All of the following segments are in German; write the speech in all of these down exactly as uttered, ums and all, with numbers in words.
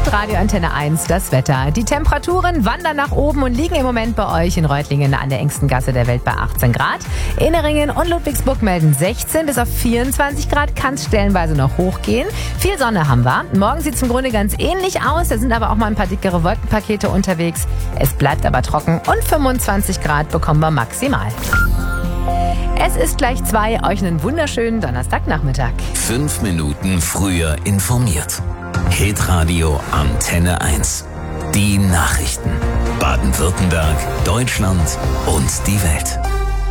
Hitradio Antenne eins, das Wetter. Die Temperaturen wandern nach oben und liegen im Moment bei euch in Reutlingen an der engsten Gasse der Welt bei achtzehn Grad. Inneringen und Ludwigsburg melden sechzehn bis auf vierundzwanzig Grad, kann es stellenweise noch hochgehen. Viel Sonne haben wir. Morgen sieht es im Grunde ganz ähnlich aus, da sind aber auch mal ein paar dickere Wolkenpakete unterwegs. Es bleibt aber trocken und fünfundzwanzig Grad bekommen wir maximal. Es ist gleich zwei, euch einen wunderschönen Donnerstagnachmittag. Fünf Minuten früher informiert. Hitradio Antenne eins. Die Nachrichten. Baden-Württemberg, Deutschland und die Welt.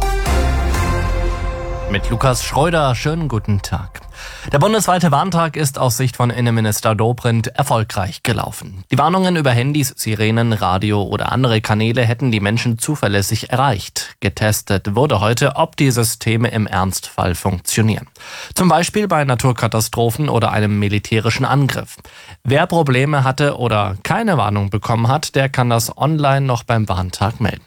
Mit Lukas Schreuder, schönen guten Tag. Der bundesweite Warntag ist aus Sicht von Innenminister Dobrindt erfolgreich gelaufen. Die Warnungen über Handys, Sirenen, Radio oder andere Kanäle hätten die Menschen zuverlässig erreicht. Getestet wurde heute, ob die Systeme im Ernstfall funktionieren. Zum Beispiel bei Naturkatastrophen oder einem militärischen Angriff. Wer Probleme hatte oder keine Warnung bekommen hat, der kann das online noch beim Warntag melden.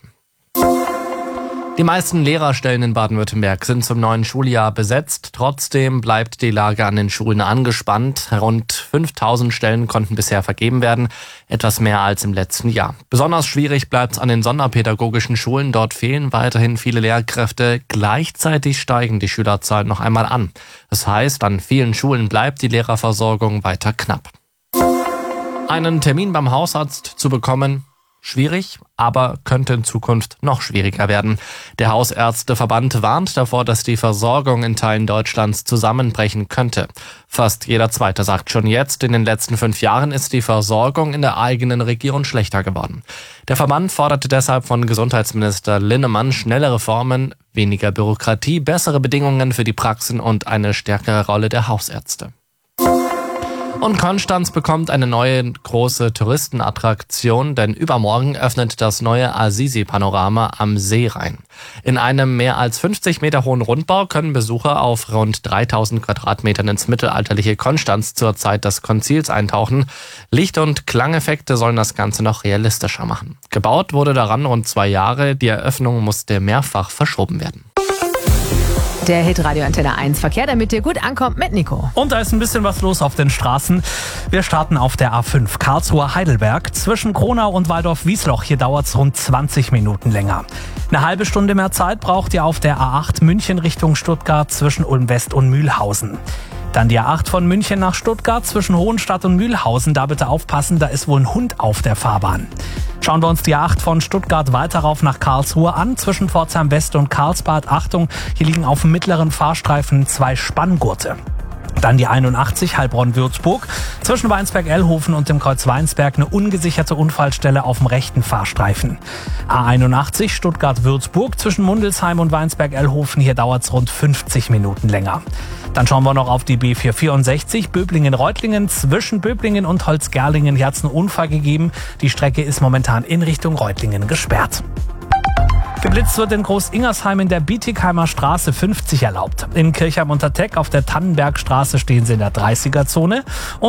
Die meisten Lehrerstellen in Baden-Württemberg sind zum neuen Schuljahr besetzt. Trotzdem bleibt die Lage an den Schulen angespannt. Rund fünftausend Stellen konnten bisher vergeben werden, etwas mehr als im letzten Jahr. Besonders schwierig bleibt es an den sonderpädagogischen Schulen. Dort fehlen weiterhin viele Lehrkräfte. Gleichzeitig steigen die Schülerzahlen noch einmal an. Das heißt, an vielen Schulen bleibt die Lehrerversorgung weiter knapp. Einen Termin beim Hausarzt zu bekommen, schwierig, aber könnte in Zukunft noch schwieriger werden. Der Hausärzteverband warnt davor, dass die Versorgung in Teilen Deutschlands zusammenbrechen könnte. Fast jeder Zweite sagt schon jetzt, in den letzten fünf Jahren ist die Versorgung in der eigenen Region schlechter geworden. Der Verband forderte deshalb von Gesundheitsminister Linnemann schnelle Reformen, weniger Bürokratie, bessere Bedingungen für die Praxen und eine stärkere Rolle der Hausärzte. Und Konstanz bekommt eine neue große Touristenattraktion, denn übermorgen öffnet das neue Assisi-Panorama am Seerhein. In einem mehr als fünfzig Meter hohen Rundbau können Besucher auf rund dreitausend Quadratmetern ins mittelalterliche Konstanz zur Zeit des Konzils eintauchen. Licht- und Klangeffekte sollen das Ganze noch realistischer machen. Gebaut wurde daran rund zwei Jahre, die Eröffnung musste mehrfach verschoben werden. Der Hitradio Antenne eins Verkehr, damit ihr gut ankommt mit Nico. Und da ist ein bisschen was los auf den Straßen. Wir starten auf der A fünf Karlsruhe-Heidelberg. Zwischen Kronau und Waldorf-Wiesloch. Hier dauert es rund zwanzig Minuten länger. Eine halbe Stunde mehr Zeit braucht ihr auf der A acht München Richtung Stuttgart zwischen Ulm-West und Mühlhausen. Dann die A acht von München nach Stuttgart zwischen Hohenstadt und Mühlhausen. Da bitte aufpassen, da ist wohl ein Hund auf der Fahrbahn. Schauen wir uns die A acht von Stuttgart weiter rauf nach Karlsruhe an. Zwischen Pforzheim West und Karlsbad. Achtung, hier liegen auf dem mittleren Fahrstreifen zwei Spanngurte. Dann die einundachtzig Heilbronn-Würzburg. Zwischen Weinsberg-Ellhofen und dem Kreuz Weinsberg eine ungesicherte Unfallstelle auf dem rechten Fahrstreifen. A einundachtzig Stuttgart-Würzburg. Zwischen Mundelsheim und Weinsberg-Ellhofen. Hier dauert es rund fünfzig Minuten länger. Dann schauen wir noch auf die B vierhundertvierundsechzig Böblingen-Reutlingen. Zwischen Böblingen und Holzgerlingen hier hat es einen Unfall gegeben. Die Strecke ist momentan in Richtung Reutlingen gesperrt. Geblitzt wird in Groß-Ingersheim in der Bietigheimer Straße fünfzig erlaubt. In Kirchheim unter Teck auf der Tannenbergstraße stehen sie in der dreißiger Zone.